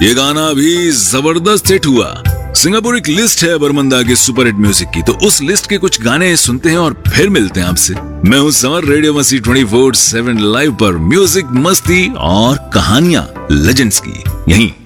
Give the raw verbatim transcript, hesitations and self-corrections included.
ये गाना भी जबरदस्त हिट हुआ। सिंगापुर एक लिस्ट है बरमंदा के सुपर हिट म्यूजिक की, तो उस लिस्ट के कुछ गाने सुनते हैं और फिर मिलते हैं आपसे। मैं हूं समर, रेडियो मस्ती ट्वेंटी फोर सेवन लाइव पर म्यूजिक, मस्ती और कहानियां लेजेंड्स की, यहीं